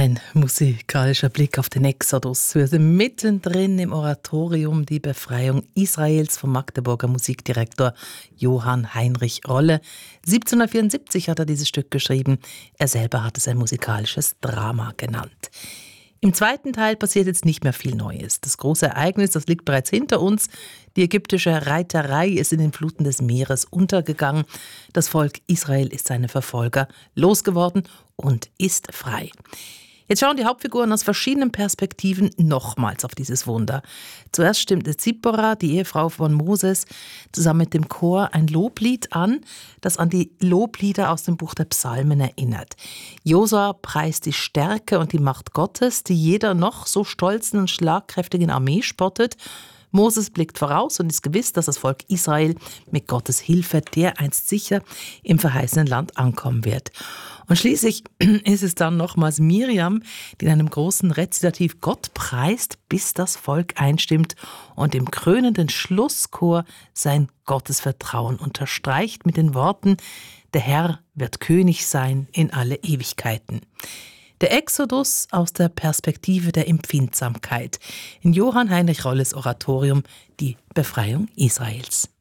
Ein musikalischer Blick auf den Exodus. Wir sind mittendrin im Oratorium Die Befreiung Israels vom Magdeburger Musikdirektor Johann Heinrich Rolle. 1774 hat er dieses Stück geschrieben. Er selber hat es ein musikalisches Drama genannt. Im zweiten Teil passiert jetzt nicht mehr viel Neues. Das große Ereignis, das liegt bereits hinter uns. Die ägyptische Reiterei ist in den Fluten des Meeres untergegangen. Das Volk Israel ist seine Verfolger losgeworden und ist frei. Jetzt schauen die Hauptfiguren aus verschiedenen Perspektiven nochmals auf dieses Wunder. Zuerst stimmte Zipporah, die Ehefrau von Moses, zusammen mit dem Chor ein Loblied an, das an die Loblieder aus dem Buch der Psalmen erinnert. Josua preist die Stärke und die Macht Gottes, die jeder noch so stolzen und schlagkräftigen Armee spottet. Moses blickt voraus und ist gewiss, dass das Volk Israel mit Gottes Hilfe dereinst sicher im verheißenen Land ankommen wird. Und schließlich ist es dann nochmals Miriam, die in einem großen Rezitativ Gott preist, bis das Volk einstimmt und im krönenden Schlusschor sein Gottesvertrauen unterstreicht mit den Worten: Der Herr wird König sein in alle Ewigkeiten. Der Exodus aus der Perspektive der Empfindsamkeit. In Johann Heinrich Rolles Oratorium Die Befreiung Israels.